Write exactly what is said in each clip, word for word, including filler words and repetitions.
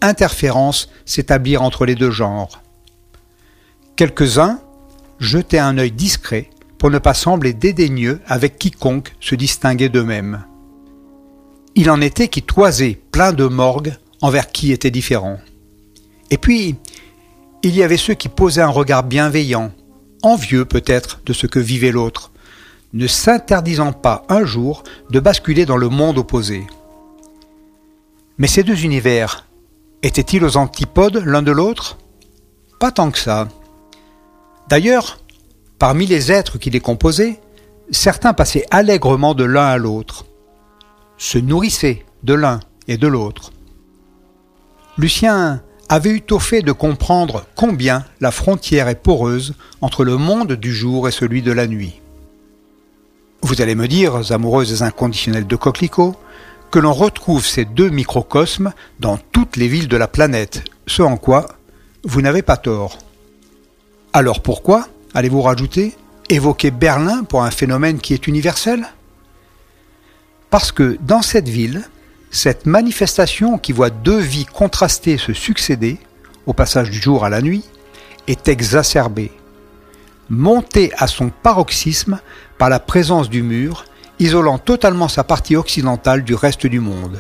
interférence s'établir entre les deux genres. Quelques-uns jetaient un œil discret pour ne pas sembler dédaigneux avec quiconque se distinguait d'eux-mêmes. Il en était qui toisaient plein de morgue envers qui était différent. Et puis, il y avait ceux qui posaient un regard bienveillant, envieux peut-être de ce que vivait l'autre, ne s'interdisant pas un jour de basculer dans le monde opposé. Mais ces deux univers étaient-ils aux antipodes l'un de l'autre ? Pas tant que ça. D'ailleurs, parmi les êtres qui les composaient, certains passaient allègrement de l'un à l'autre, se nourrissaient de l'un et de l'autre. Lucien avait eu tôt fait de comprendre combien la frontière est poreuse entre le monde du jour et celui de la nuit. Vous allez me dire, amoureuses inconditionnelles de coquelicots, que l'on retrouve ces deux microcosmes dans toutes les villes de la planète, ce en quoi vous n'avez pas tort. Alors pourquoi, allez-vous rajouter, évoquer Berlin pour un phénomène qui est universel ? Parce que dans cette ville, cette manifestation qui voit deux vies contrastées se succéder, au passage du jour à la nuit, est exacerbée, montée à son paroxysme par la présence du mur, isolant totalement sa partie occidentale du reste du monde.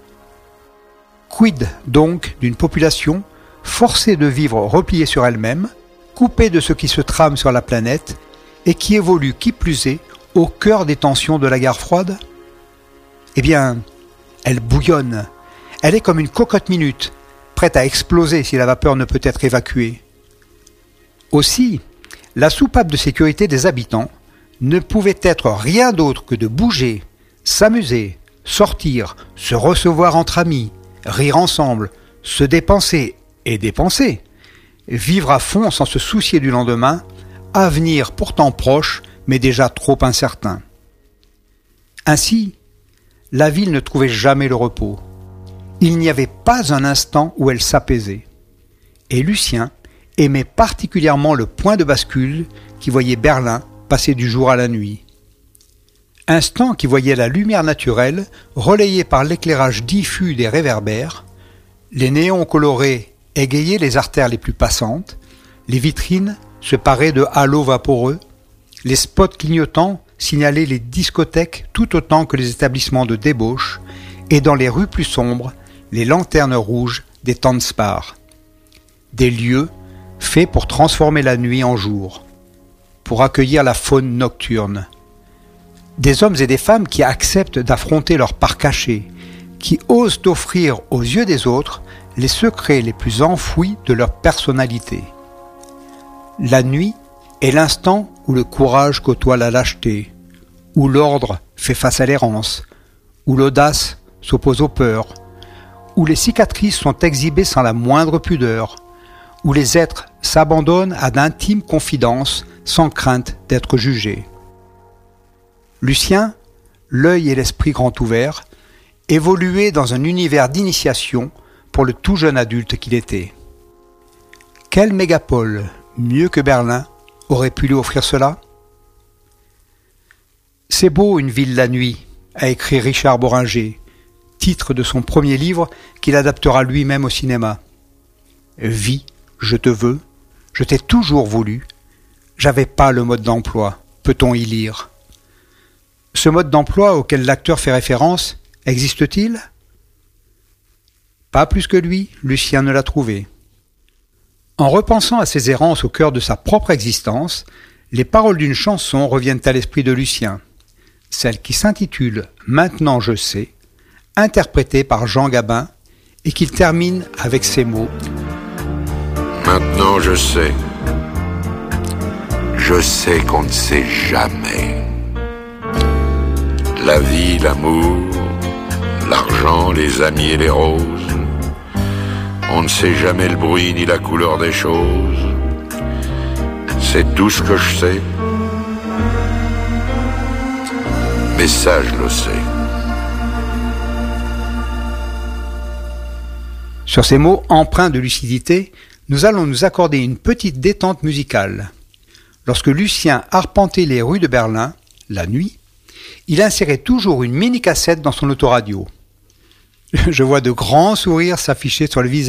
Quid donc d'une population forcée de vivre repliée sur elle-même, coupée de ce qui se trame sur la planète et qui évolue qui plus est au cœur des tensions de la guerre froide ? Eh bien, elle bouillonne, elle est comme une cocotte minute, prête à exploser si la vapeur ne peut être évacuée. Aussi, la soupape de sécurité des habitants ne pouvait être rien d'autre que de bouger, s'amuser, sortir, se recevoir entre amis, rire ensemble, se dépenser et dépenser, vivre à fond sans se soucier du lendemain, avenir pourtant proche mais déjà trop incertain. Ainsi, la ville ne trouvait jamais le repos. Il n'y avait pas un instant où elle s'apaisait. Et Lucien aimait particulièrement le point de bascule qui voyait Berlin passer du jour à la nuit. Instant qui voyait la lumière naturelle relayée par l'éclairage diffus des réverbères, les néons colorés égayaient les artères les plus passantes, les vitrines se paraient de halos vaporeux, les spots clignotants signalaient les discothèques tout autant que les établissements de débauche, et dans les rues plus sombres, les lanternes rouges des tanzbars. Des lieux faits pour transformer la nuit en jour, pour accueillir la faune nocturne. Des hommes et des femmes qui acceptent d'affronter leur part cachée, qui osent offrir aux yeux des autres les secrets les plus enfouis de leur personnalité. La nuit est l'instant où le courage côtoie la lâcheté, où l'ordre fait face à l'errance, où l'audace s'oppose aux peurs, où les cicatrices sont exhibées sans la moindre pudeur, où les êtres s'abandonnent à d'intimes confidences sans crainte d'être jugés. Lucien, l'œil et l'esprit grand ouverts, évoluait dans un univers d'initiation pour le tout jeune adulte qu'il était. Quelle mégapole, mieux que Berlin, aurait pu lui offrir cela ? C'est beau une ville la nuit, a écrit Richard Boringer, titre de son premier livre qu'il adaptera lui-même au cinéma. Vie, je te veux, je t'ai toujours voulu, j'avais pas le mode d'emploi, peut-on y lire. Ce mode d'emploi auquel l'acteur fait référence, existe-t-il ? Pas plus que lui, Lucien ne l'a trouvé. En repensant à ses errances au cœur de sa propre existence, les paroles d'une chanson reviennent à l'esprit de Lucien, celle qui s'intitule « Maintenant je sais », interprétée par Jean Gabin, et qu'il termine avec ces mots « Maintenant je sais, je sais qu'on ne sait jamais. La vie, l'amour, l'argent, les amis et les roses, on ne sait jamais le bruit ni la couleur des choses. C'est tout ce que je sais, mais ça je le sais. » Sur ces mots empreints de lucidité, nous allons nous accorder une petite détente musicale. Lorsque Lucien arpentait les rues de Berlin, la nuit, il insérait toujours une mini-cassette dans son autoradio. Je vois de grands sourires s'afficher sur le visage